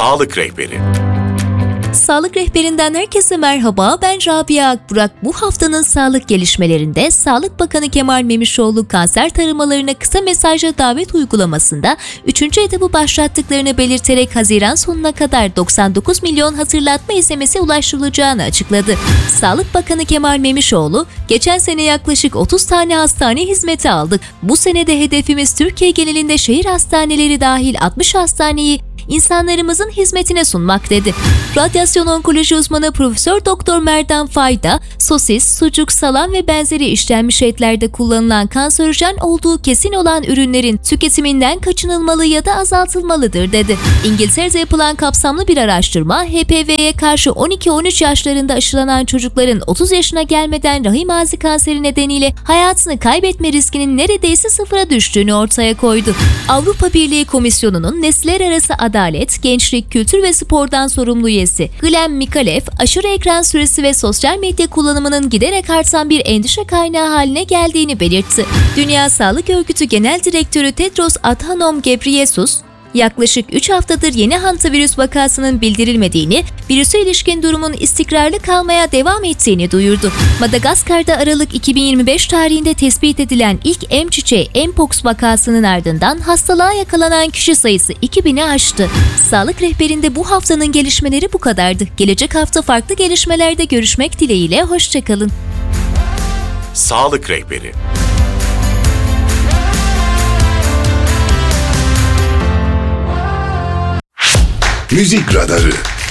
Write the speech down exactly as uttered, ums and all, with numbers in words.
Sağlık Rehberi. Sağlık Rehberinden herkese merhaba, ben Rabia Akburak. Bu haftanın sağlık gelişmelerinde Sağlık Bakanı Kemal Memişoğlu kanser taramalarına kısa mesajla davet uygulamasında üçüncü etabı başlattıklarını belirterek Haziran sonuna kadar doksan dokuz milyon hatırlatma S M S'e ulaştırılacağını açıkladı. Sağlık Bakanı Kemal Memişoğlu, geçen sene yaklaşık otuz tane hastane hizmeti aldık. Bu senede hedefimiz Türkiye genelinde şehir hastaneleri dahil altmış hastaneyi İnsanlarımızın hizmetine sunmak dedi. Radyasyon onkoloji uzmanı Profesör Doktor Merdan Fayda, sosis, sucuk, salam ve benzeri işlenmiş etlerde kullanılan kanserojen olduğu kesin olan ürünlerin tüketiminden kaçınılmalı ya da azaltılmalıdır dedi. İngiltere'de yapılan kapsamlı bir araştırma, H P V'ye karşı on iki on üç yaşlarında aşılanan çocukların otuz yaşına gelmeden rahim ağzı kanseri nedeniyle hayatını kaybetme riskinin neredeyse sıfıra düştüğünü ortaya koydu. Avrupa Birliği Komisyonu'nun nesiller arası Adalet, Gençlik, Kültür ve Spor'dan sorumlu üyesi Glenn Mikalev, aşırı ekran süresi ve sosyal medya kullanımının giderek artan bir endişe kaynağı haline geldiğini belirtti. Dünya Sağlık Örgütü Genel Direktörü Tedros Adhanom Ghebreyesus, yaklaşık üç haftadır yeni hantavirüs vakasının bildirilmediğini, virüse ilişkin durumun istikrarlı kalmaya devam ettiğini duyurdu. Madagaskar'da Aralık iki bin yirmi beş tarihinde tespit edilen ilk M çiçeği Mpox vakasının ardından hastalığa yakalanan kişi sayısı iki bini aştı. Sağlık Rehberi'nde bu haftanın gelişmeleri bu kadardı. Gelecek hafta farklı gelişmelerde görüşmek dileğiyle, hoşçakalın. Sağlık Rehberi. Müzik Radarı.